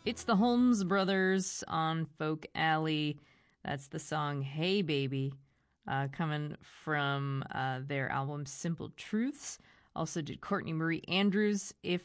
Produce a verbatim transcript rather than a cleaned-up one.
It's the Holmes Brothers on Folk Alley. That's the song Hey Baby, uh, coming from uh, their album Simple Truths. Also did Courtney Marie Andrews, If